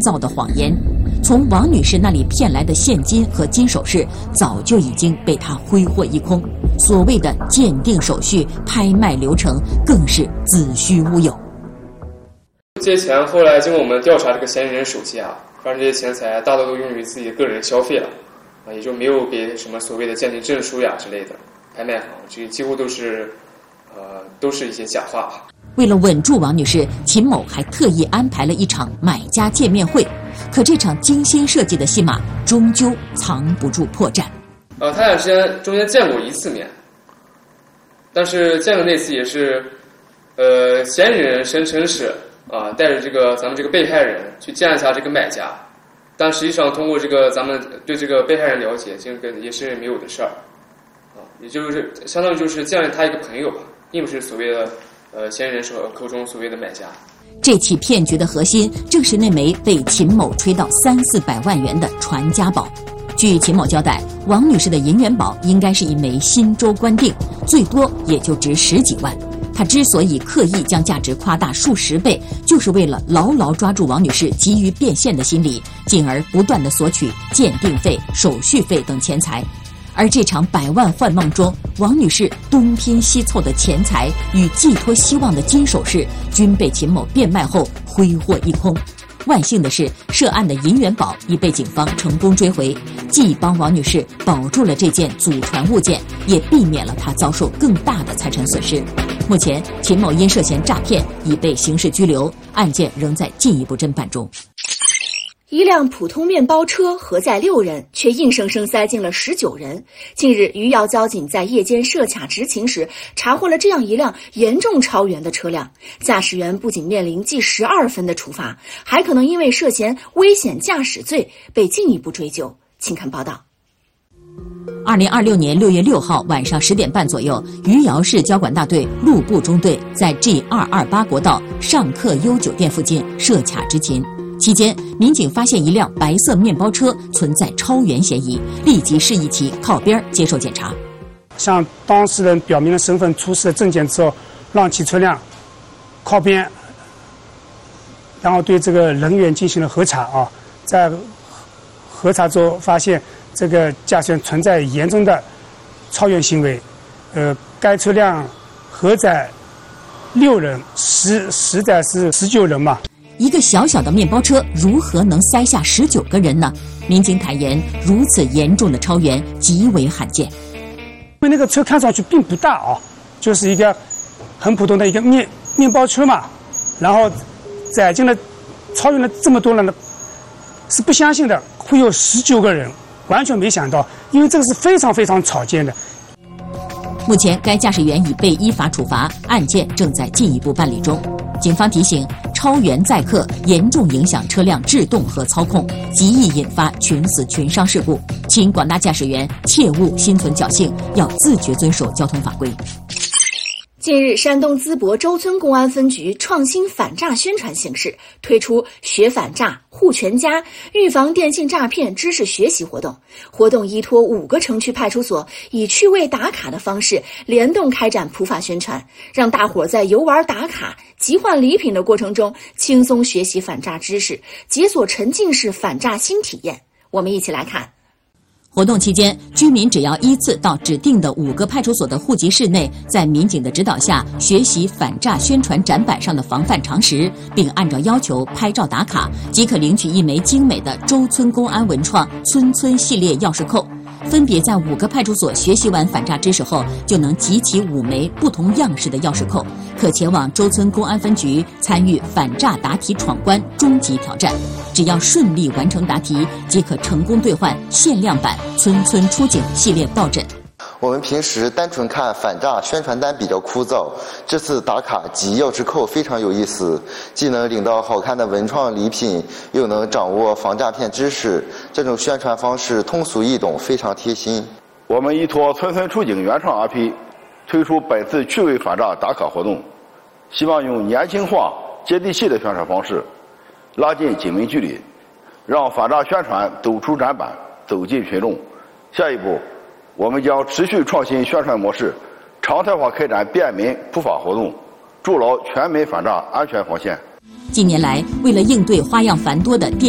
造的谎言。从王女士那里骗来的现金和金首饰，早就已经被她挥霍一空。所谓的鉴定手续、拍卖流程，更是子虚乌有。 这些钱后来经过我们调查这个嫌疑人手机啊，发现这些钱财大多都用于自己的个人消费了，也就没有给什么所谓的鉴定证书呀之类的拍卖行，这几乎都是一些假话。 为了稳住王女士，秦某还特意安排了一场买家见面会。可这场精心设计的戏码，终究藏不住破绽。 他俩之间中间见过一次面，但是见的那次也是，嫌疑人声称是带着咱们这个被害人去见一下这个买家，但实际上通过咱们对这个被害人了解，这个也是没有的事儿，也就是相当于就是见了他一个朋友吧，并不是所谓的嫌疑人口中所谓的买家。 这起骗局的核心正是那枚被秦某吹到300-400万元的传家宝。据秦某交代，王女士的银元宝应该是一枚新州官定，最多也就值10几万。他之所以刻意将价值夸大数十倍，就是为了牢牢抓住王女士急于变现的心理，进而不断地索取鉴定费、手续费等钱财。而这场100万幻梦中，王女士东拼西凑的钱财与寄托希望的金首饰，均被秦某变卖后挥霍一空。万幸的是，涉案的银元宝已被警方成功追回，既帮王女士保住了这件祖传物件，也避免了她遭受更大的财产损失。目前，秦某因涉嫌诈骗已被刑事拘留，案件仍在进一步侦办中。 一辆普通面包车核载6人，却硬生生塞进了19人。近日，余姚交警在夜间设卡执勤时，查获了这样一辆严重超员的车辆，驾驶员不仅面临记12分的处罚，还可能因为涉嫌危险驾驶罪被进一步追究。请看报道。 2026年6月6号晚上10点半左右，余姚市交管大队路部中队在 G228 国道上客优酒店附近设卡执勤。期间，民警发现一辆白色面包车存在超员嫌疑，立即示意其靠边接受检查。 向当事人表明了身份、出示了证件之后，让其车辆靠边，然后对这个人员进行了核查啊。在核查之后，发现这个驾驶员存在严重的超员行为，该车辆核载6人，实载是19人嘛。 一个小小的面包车如何能塞下19个人呢？民警坦言，如此严重的超员极为罕见。因为那个车看上去并不大啊，就是一个很普通的一个面包车嘛，然后载进了超员了这么多人呢，是不相信的，会有19个人，完全没想到，因为这个是非常非常少见的。 目前，该驾驶员已被依法处罚，案件正在进一步办理中。警方提醒，超员载客严重影响车辆制动和操控，极易引发群死群伤事故，请广大驾驶员切勿心存侥幸，要自觉遵守交通法规。 近日，山东淄博周村公安分局创新反诈宣传形式，推出学反诈、护全家、预防电信诈骗知识学习活动。活动依托5个城区派出所，以趣味打卡的方式联动开展普法宣传，让大伙在游玩打卡、集换礼品的过程中轻松学习反诈知识，解锁沉浸式反诈新体验。我们一起来看。 活动期间，居民只要依次到指定的5个派出所的户籍室内，在民警的指导下学习反诈宣传展板上的防范常识，并按照要求拍照打卡，即可领取一枚精美的周村公安文创村村系列钥匙扣。分别在5个派出所学习完反诈知识后，就能集齐5枚不同样式的钥匙扣，可前往周村公安分局参与反诈答题闯关终极挑战。只要顺利完成答题，即可成功兑换限量版村村出警系列抱枕。 我们平时单纯看反诈宣传单比较枯燥，这次打卡集钥匙扣非常有意思，既能领到好看的文创礼品，又能掌握防诈骗知识，这种宣传方式通俗易懂，非常贴心。 我们依托村村出警原创 IP， 推出本次趣味反诈打卡活动，希望用年轻化、接地气的宣传方式，拉近警民距离，让反诈宣传走出展板，走进群众。下一步，我们将持续创新宣传模式，常态化开展便民普法活动，筑牢全民反诈安全防线。 近年来，为了应对花样繁多的电